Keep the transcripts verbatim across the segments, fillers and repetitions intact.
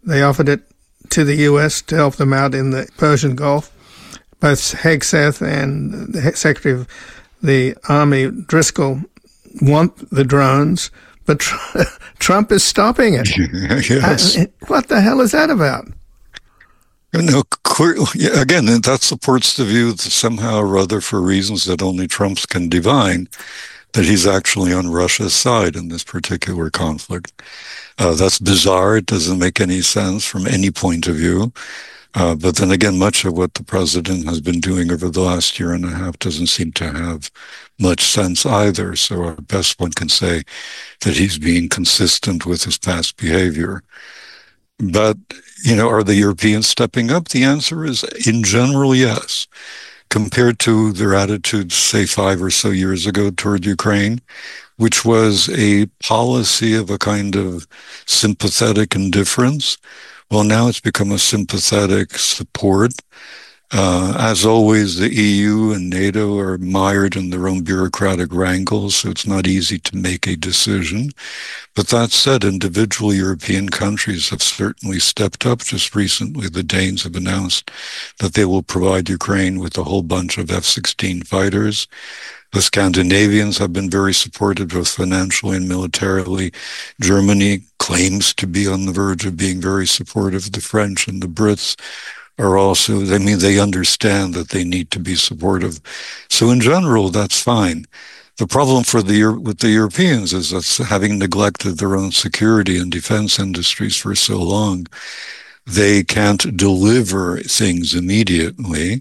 They offered it to the U S to help them out in the Persian Gulf. Both Hegseth and the Secretary of the Army, Driscoll, want the drones, but tr- Trump is stopping it. Yes. Uh, what the hell is that about? No, yeah, again, that supports the view that somehow or other, for reasons that only Trump can divine, that he's actually on Russia's side in this particular conflict. Uh, that's bizarre. It doesn't make any sense from any point of view. Uh, but then again, much of what the president has been doing over the last year and a half doesn't seem to have much sense either. So at best one can say that he's being consistent with his past behavior. But, you know, are the Europeans stepping up? The answer is, in general, yes. Compared to their attitudes, say, five or so years ago toward Ukraine, which was a policy of a kind of sympathetic indifference. Well, now it's become a sympathetic support. Uh, as always, the E U and NATO are mired in their own bureaucratic wrangles, so it's not easy to make a decision. But that said, individual European countries have certainly stepped up. Just recently, the Danes have announced that they will provide Ukraine with a whole bunch of F sixteen fighters. The Scandinavians have been very supportive, both financially and militarily. Germany claims to be on the verge of being very supportive. The French and the Brits are also, I mean, they understand that they need to be supportive. So in general, that's fine. The problem for the with the Europeans is that, having neglected their own security and defense industries for so long, they can't deliver things immediately.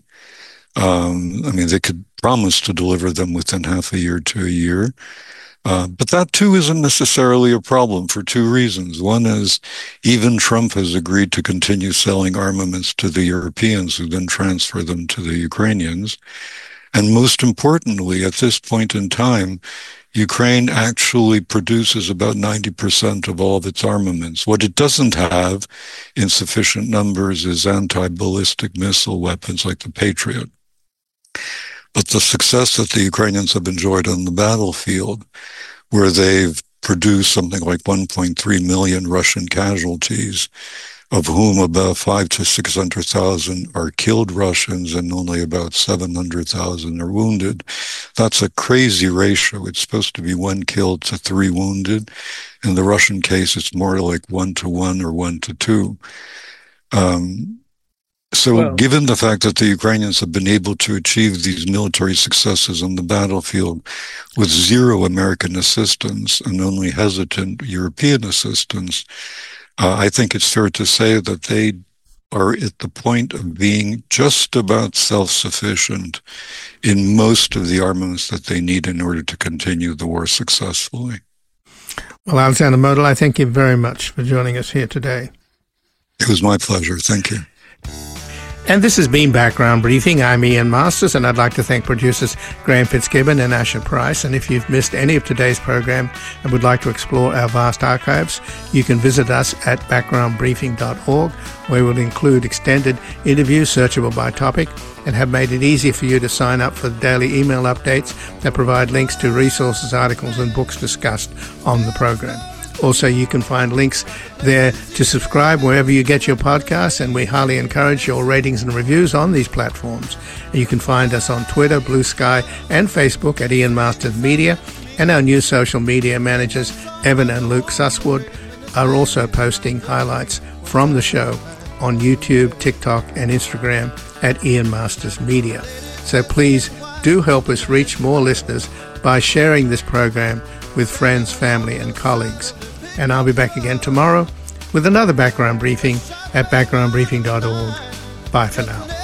Um, I mean, they could promise to deliver them within half a year to a year. Uh, but that, too, isn't necessarily a problem for two reasons. One is even Trump has agreed to continue selling armaments to the Europeans, who then transfer them to the Ukrainians. And most importantly, at this point in time, Ukraine actually produces about ninety percent of all of its armaments. What it doesn't have in sufficient numbers is anti-ballistic missile weapons like the Patriot. But the success that the Ukrainians have enjoyed on the battlefield, where they've produced something like one point three million Russian casualties, of whom about five to six hundred thousand are killed Russians and only about seven hundred thousand are wounded. That's a crazy ratio. It's supposed to be one killed to three wounded. In the Russian case, it's more like one to one or one to two. Um, So well, given the fact that the Ukrainians have been able to achieve these military successes on the battlefield with zero American assistance and only hesitant European assistance, uh, I think it's fair to say that they are at the point of being just about self-sufficient in most of the armaments that they need in order to continue the war successfully. Well, Alexander Model, I thank you very much for joining us here today. It was my pleasure. Thank you. And this has been Background Briefing. I'm Ian Masters, and I'd like to thank producers Graham Fitzgibbon and Asher Price. And if you've missed any of today's program and would like to explore our vast archives, you can visit us at background briefing dot org, where we'll include extended interviews searchable by topic and have made it easy for you to sign up for daily email updates that provide links to resources, articles, and books discussed on the program. Also, you can find links there to subscribe wherever you get your podcasts, and we highly encourage your ratings and reviews on these platforms. You can find us on Twitter, Blue Sky, and Facebook at Ian Masters Media, and our new social media managers, Evan and Luke Susswood, are also posting highlights from the show on YouTube, TikTok, and Instagram at Ian Masters Media. So please do help us reach more listeners by sharing this program with friends, family, and colleagues. And I'll be back again tomorrow with another background briefing at background briefing dot org. Bye for now.